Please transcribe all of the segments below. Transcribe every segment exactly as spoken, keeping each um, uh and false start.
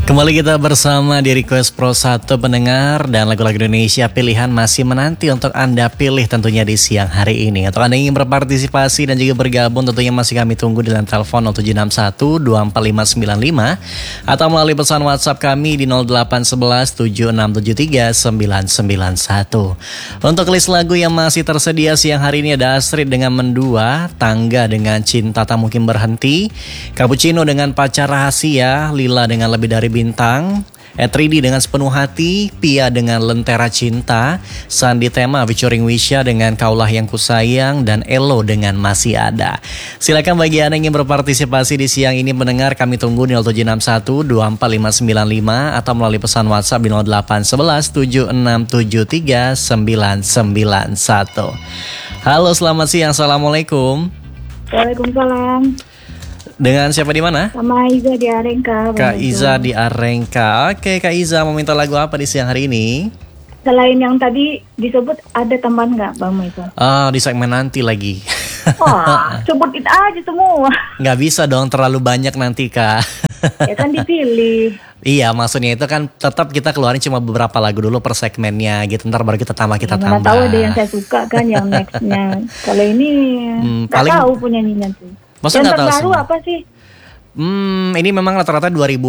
Kembali kita bersama di Request Pro satu pendengar, dan lagu-lagu Indonesia pilihan masih menanti untuk Anda pilih tentunya di siang hari ini. Atau Anda ingin berpartisipasi dan juga bergabung, tentunya masih kami tunggu di line telepon nol tujuh enam satu dua empat lima sembilan lima atau melalui pesan WhatsApp kami di nol delapan satu satu tujuh enam tujuh tiga sembilan sembilan satu. Untuk list lagu yang masih tersedia siang hari ini ada Astrid dengan Mendua, Tangga dengan Cinta Tak Mungkin Berhenti, Cappuccino dengan Pacar Rahasia, Lila dengan Lebih Dari Bintang, E tiga D dengan Sepenuh Hati, Pia dengan Lentera Cinta, Sandi Tema featuring Wisya dengan Kaulah Yang Kusayang, dan Elo dengan Masih Ada. Silakan bagi Anda yang ingin berpartisipasi di siang ini mendengar, kami tunggu di nol tujuh enam satu dua empat lima sembilan lima atau melalui pesan WhatsApp di nol delapan satu satu tujuh enam tujuh tiga sembilan sembilan satu. Halo, selamat siang. Assalamualaikum. Waalaikumsalam. Dengan siapa di mana? Sama Iza di Arengka. Kak Iza di Arengka. Oke, Kak Iza mau minta lagu apa di siang hari ini? Selain yang tadi disebut, ada tambahan nggak Bang Maiko? Ah, di segmen nanti lagi. Wah, sebutin aja semua. Nggak bisa dong, terlalu banyak nanti, Kak. Ya kan dipilih. Iya, maksudnya itu kan tetap kita keluarin cuma beberapa lagu dulu per segmennya gitu. Ntar baru kita tambah, kita ya, tambah. Mana tahu ada yang saya suka kan yang nextnya. Kalau ini hmm, nggak paling... tahu penyanyinya tuh. Masa yang nggak tahu terbaru semua? apa sih? Hmm, ini memang rata-rata dua ribu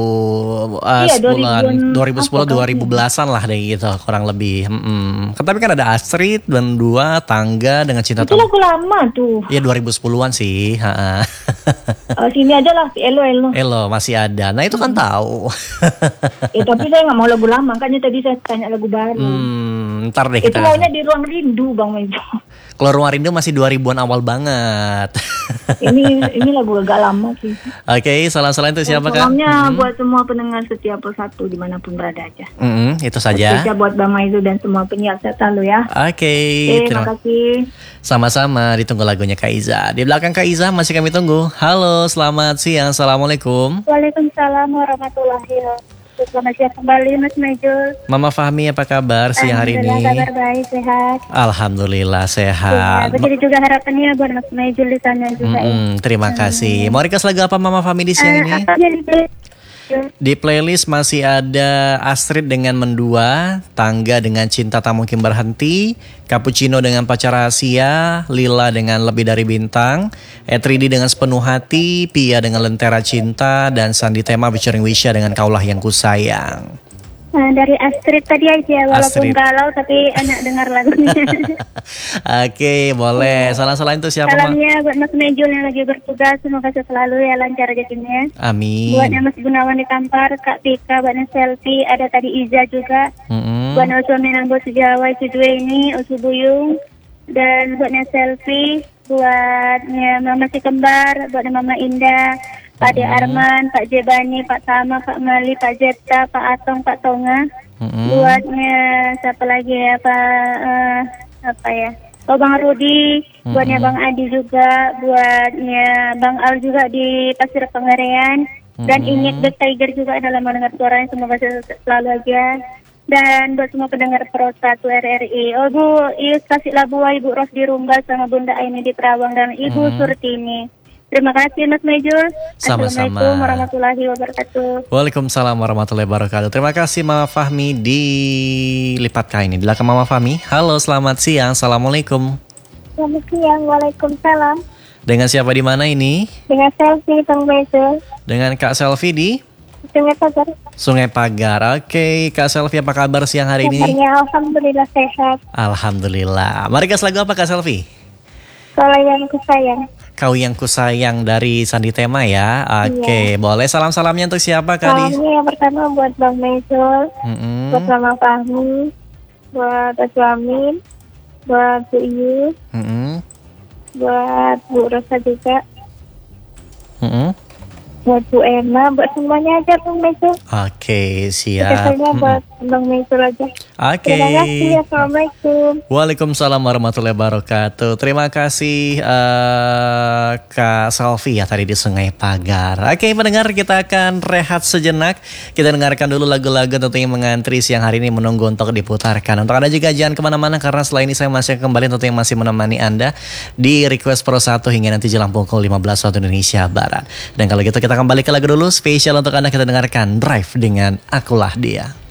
uh, iya, dua ribu sepuluh dua ribu belasan lah deh gitu, kurang lebih. Hmm. Tapi kan ada Astrid dan Dua, Tangga dengan Cinta. Itu lagu lama tuh. Iya, dua ribu sepuluhan sih. uh, sini aja lah, Elo Elo. Elo masih ada. Nah, itu kan hmm. tahu. Ya, tapi saya nggak mau lagu lama, makanya tadi saya tanya lagu baru. Hmm, ntar deh kita. Itu kita. maunya di Ruang Rindu, Bang Maiko. Kalau Ruang Rindu masih dua ribuan awal banget. ini ini lagu agak lama sih. Oke, okay, salam-salam itu siapa Kak? Salamnya mm-hmm. buat semua pendengar setiap persatu dimanapun berada aja. Mm-hmm, itu saja. Spesial buat Bang Maizu dan semua penyiar setan lu ya. Oke, okay, okay, terima kasih. Sama-sama, ditunggu lagunya Kak Iza. Di belakang Kak Iza masih kami tunggu. Halo, selamat siang. Assalamualaikum. Waalaikumsalam warahmatullahi wabarakatuh. Selamat siang kembali Mas Maijul. Mama Fahmi, apa kabar siang hari ini? Kabar baik, sehat. Alhamdulillah sehat. Ya, begitu juga harapannya buat Mas Maijul di sana juga. Mm-hmm, ya. Terima kasih. Mau request lagu apa Mama Fahmi di siang uh, ini? Di playlist masih ada Astrid dengan Mendua, Tangga dengan Cinta Tak Mungkin Berhenti, Cappuccino dengan Pacar Rahasia, Lila dengan Lebih Dari Bintang, E tiga D dengan Sepenuh Hati, Pia dengan Lentera Cinta, dan Sandi Tema featuring Wisya dengan Kaulah Yang Kusayang. Nah, dari Astrid tadi aja, walaupun Astrid. galau tapi enak dengar lagunya. Oke, boleh. Salam-salam itu siapa? Salamnya buat Mas Mejul yang lagi bertugas, semoga selalu ya lancar rezekinya. Amin. Buatnya Mas Gunawan di Kampar, Kak Tika, buatnya Selfie, ada tadi Iza juga. Mm-hmm. Buatnya suami Nanggo Sejawa itu dua ini, Usu Buyung, dan buatnya Selfie, buatnya Mama Si Kembar, buatnya Mama Indah, Pak De Arman, Pak Jebani, Pak Tama, Pak Mali, Pak Jeta, Pak Atong, Pak Tonga. Mm-hmm. Buatnya siapa lagi ya, Pak uh, apa ya? Oh, Bang Rudi, mm-hmm. buatnya Bang Adi juga, buatnya Bang Al juga di Pasir Pengarean, mm-hmm. dan Inyek The Tiger juga dalam mendengar suaranya, semoga selalu aja. Dan buat semua pendengar Pro satu R R I. Oh Bu, Ius kasih labu Ibu Ros di Rumba sama Bunda Aini di Terawang dan Ibu mm-hmm. Surtini. Terima kasih Mas Mejul. Sama-sama. Assalamualaikum warahmatullahi wabarakatuh. Waalaikumsalam warahmatullahi wabarakatuh. Terima kasih Mama Fahmi di Lipat K ini. Di belakang Mama Fahmi. Halo, selamat siang. Assalamualaikum. Selamat siang. Waalaikumsalam. Dengan siapa di mana ini? Dengan Selfie Bang Mejul. Dengan Kak Selfie di Sungai Pagar. Sungai Pagar. Oke, Kak Selfie apa kabar siang hari ini? Kabarnya alhamdulillah sehat. Alhamdulillah. Mari kasih lagu apa Kak Selfie? Kalau yang kusayang. Kau Yang Kusayang dari Sandi Tema ya. Oke, iya. Boleh salam-salamnya untuk siapa Kak? Salamnya yang pertama buat Bang Mejul, mm-hmm. buat Mama Fahmi, buat Acu Amin, buat Bu Iyu, mm-hmm. buat Bu Rosa juga, mm-hmm. buat Bu Emma, buat semuanya aja Bang Mejul. Oke, siap. Biasanya mm-hmm. buat Bang Mejul aja. Oke. Terima kasih. Assalamualaikum. Waalaikumsalam warahmatullahi wabarakatuh. Terima kasih uh, Kak Selfie ya tadi di Sungai Pagar. Oke, pendengar, kita akan rehat sejenak. Kita dengarkan dulu lagu-lagu tentunya mengantri siang hari ini menunggu untuk diputarkan. Untuk Anda juga jangan kemana-mana karena setelah ini saya masih kembali tentunya masih menemani Anda di Request Pro satu hingga nanti jelang pukul lima belas waktu Indonesia Barat. Dan kalau gitu kita Kita kembali ke lagu dulu spesial untuk Anda, kita dengarkan Drive dengan Akulah Dia.